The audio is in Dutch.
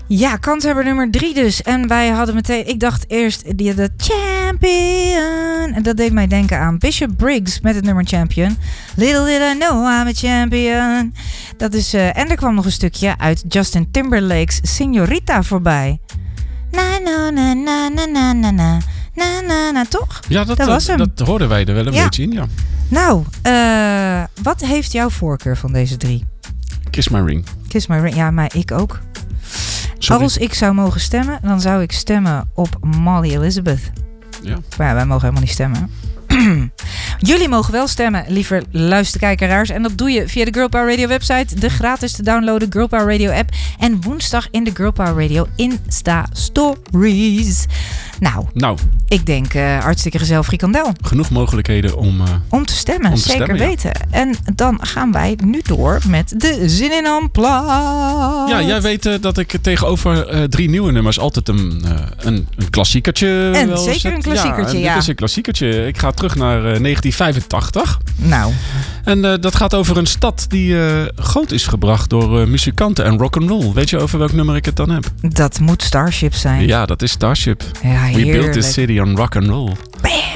Ja, kanshebber nummer 3 dus. En wij hadden meteen... Ik dacht eerst de Champion. En dat deed mij denken aan Bishop Briggs met het nummer Champion. Little did I know I'm a champion. Dat is... en er kwam nog een stukje uit Justin Timberlake's Señorita voorbij. Na na na na na na na na na na na, toch? Ja, dat was hem. Dat hoorden wij er wel een beetje in, ja. Nou, wat heeft jouw voorkeur van deze 3? Kiss My Ring. Kiss My Ring, ja, maar ik ook. Sorry. Als ik zou mogen stemmen, dan zou ik stemmen op Molly Elizabeth. Ja. Maar ja, wij mogen helemaal niet stemmen. Jullie mogen wel stemmen, lieve luisterkijkeraars. En dat doe je via de Girl Power Radio website, de gratis te downloaden Girl Power Radio app. En woensdag in de Girl Power Radio Insta Stories. Nou, ik denk hartstikke gezellig frikandel. Genoeg mogelijkheden om te stemmen, zeker weten. Ja. En dan gaan wij nu door met de Zin in Unplugged. Ja, jij weet dat ik tegenover 3 nieuwe nummers altijd een klassiekertje en wel zeker zet. een klassiekertje, Dit is een klassiekertje. Ik ga terug naar 1985. Nou. En dat gaat over een stad die groot is gebracht door muzikanten en rock'n'roll. Weet je over welk nummer ik het dan heb? Dat moet Starship zijn. Ja, dat is Starship. Ja, We built this city on rock'n'roll. Bam!